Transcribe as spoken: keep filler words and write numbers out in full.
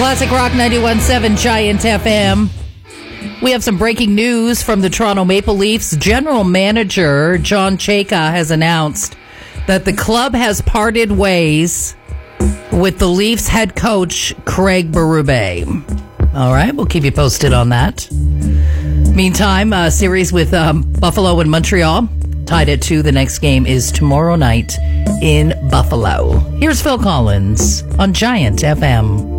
Classic Rock ninety-one point seven Giant F M. We have some breaking news from the Toronto Maple Leafs. General Manager John Chayka has announced that the club has parted ways with the Leafs head coach Craig Berube. All right, we'll keep you posted on that. Meantime, a series with um, Buffalo and Montreal tied at two. The next game is tomorrow night in Buffalo. Here's Phil Collins on Giant F M.